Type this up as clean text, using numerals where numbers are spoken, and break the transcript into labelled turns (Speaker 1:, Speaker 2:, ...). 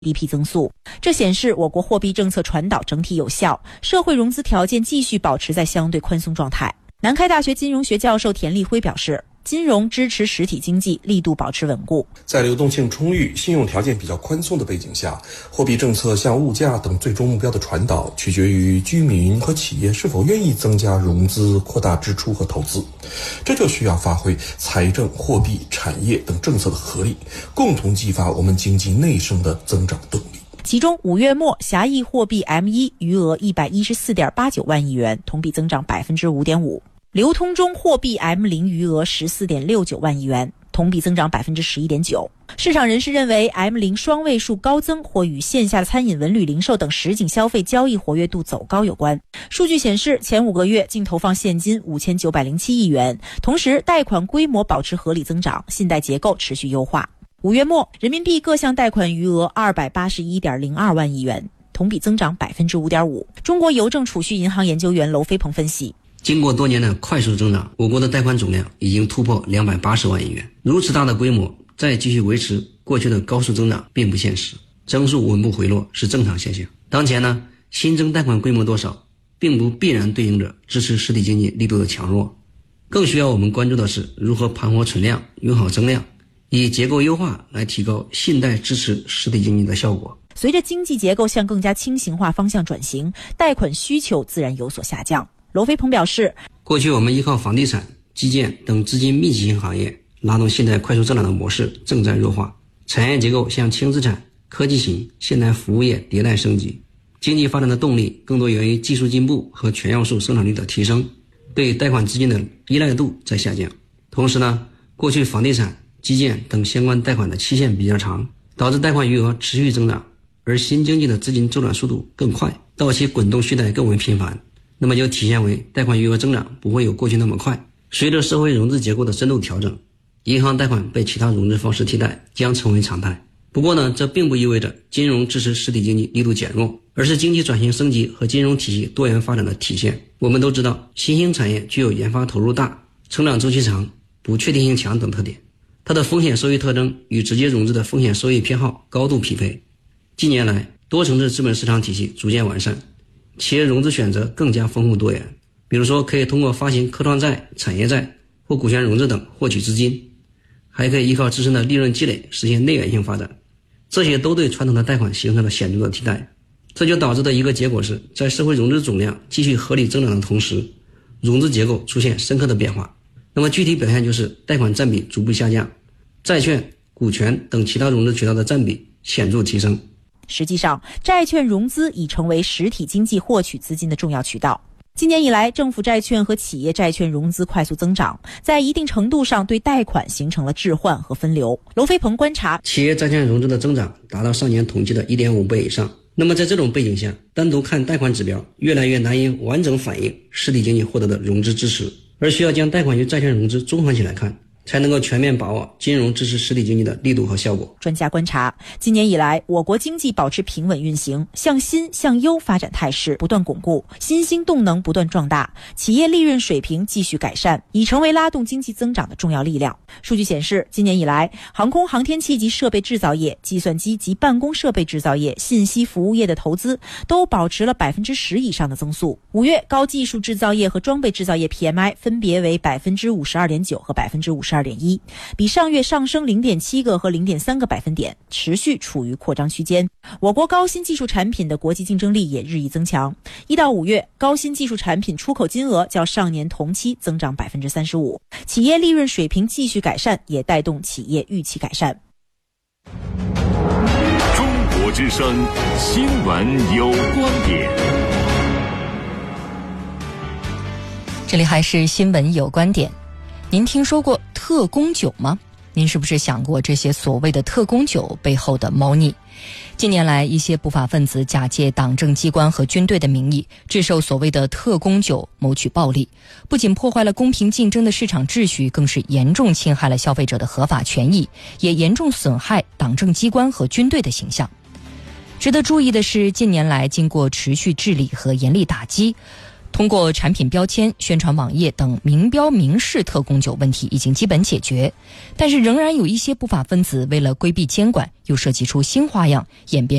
Speaker 1: GDP 增速。这显示我国货币政策传导整体有效，社会融资条件继续保持在相对宽松状态。南开大学金融学教授田立辉表示，金融支持实体经济力度保持稳固。
Speaker 2: 在流动性充裕、信用条件比较宽松的背景下，货币政策向物价等最终目标的传导取决于居民和企业是否愿意增加融资、扩大支出和投资。这就需要发挥财政、货币、产业等政策的合力，共同激发我们经济内生的增长动力。
Speaker 1: 其中5月末狭义货币 M1 余额 114.89 万亿元，同比增长 5.5%。流通中货币 M0 余额 14.69 万亿元，同比增长 11.9%。市场人士认为 M0 双位数高增或与线下餐饮、文旅、零售等实景消费交易活跃度走高有关。数据显示，前5个月净投放现金5907亿元，同时贷款规模保持合理增长，信贷结构持续优化。5月末人民币各项贷款余额 281.02 万亿元，同比增长 5.5%。中国邮政储蓄银行研究员娄飞鹏分析，
Speaker 3: 经过多年的快速增长，我国的贷款总量已经突破280万亿元。如此大的规模，再继续维持过去的高速增长并不现实，增速稳步回落是正常现象。当前呢，新增贷款规模多少，并不必然对应着支持实体经济力度的强弱，更需要我们关注的是如何盘活存量、用好增量，以结构优化来提高信贷支持实体经济的效果。
Speaker 1: 随着经济结构向更加轻型化方向转型，贷款需求自然有所下降。娄飞鹏表示，
Speaker 3: 过去我们依靠房地产、基建等资金密集型行业拉动信贷快速增长的模式正在弱化，产业结构向轻资产、科技型、现代服务业迭代升级，经济发展的动力更多源于技术进步和全要素生产力的提升，对贷款资金的依赖度在下降。同时呢，过去房地产、基建等相关贷款的期限比较长，导致贷款余额持续增长，而新经济的资金周转速度更快，到期滚动续贷更为频繁，那么就体现为贷款余额增长不会有过去那么快。随着社会融资结构的深度调整，银行贷款被其他融资方式替代将成为常态。不过呢，这并不意味着金融支持实体经济力度减弱，而是经济转型升级和金融体系多元发展的体现。我们都知道，新兴产业具有研发投入大、成长周期长、不确定性强等特点，它的风险收益特征与直接融资的风险收益偏好高度匹配。近年来，多层次资本市场体系逐渐完善，企业融资选择更加丰富多元，比如说可以通过发行科创债、产业债或股权融资等获取资金，还可以依靠自身的利润积累实现内源性发展，这些都对传统的贷款形成了显著的替代。这就导致的一个结果是，在社会融资总量继续合理增长的同时，融资结构出现深刻的变化。那么具体表现就是贷款占比逐步下降，债券、股权等其他融资渠道的占比显著提升。
Speaker 1: 实际上，债券融资已成为实体经济获取资金的重要渠道。今年以来，政府债券和企业债券融资快速增长，在一定程度上对贷款形成了置换和分流。娄飞鹏观察，
Speaker 3: 企业债券融资的增长达到上年同期的 1.5 倍以上。那么在这种背景下，单独看贷款指标越来越难以完整反映实体经济获得的融资支持，而需要将贷款与债券融资综合起来看，才能够全面把握金融支持实体经济的力度和效果。
Speaker 1: 专家观察，今年以来，我国经济保持平稳运行，向新向优发展态势不断巩固，新兴动能不断壮大，企业利润水平继续改善，已成为拉动经济增长的重要力量。数据显示，今年以来，航空航天器及设备制造业、计算机及办公设备制造业、信息服务业的投资都保持了 10% 以上的增速。5月高技术制造业和装备制造业 PMI 分别为 52.9% 和 52.1%， 比上月上升 0.7 个和 0.3 个百分点，持续处于扩张区间。我国高新技术产品的国际竞争力也日益增强。1到5月，高新技术产品出口金额较上年同期增长 35%， 企业利润水平继续改善，也带动企业预期改善。
Speaker 4: 中国之声，新闻有观点。
Speaker 5: 这里还是新闻有观点。您听说过特供酒吗？您是不是想过这些所谓的特供酒背后的猫腻？近年来，一些不法分子假借党政机关和军队的名义，制售所谓的特供酒，谋取暴利，不仅破坏了公平竞争的市场秩序，更是严重侵害了消费者的合法权益，也严重损害党政机关和军队的形象。值得注意的是，近年来经过持续治理和严厉打击， 通过产品标签、宣传网页等明标明示特供酒问题已经基本解决，但是仍然有一些不法分子为了规避监管，又设计出新花样，演变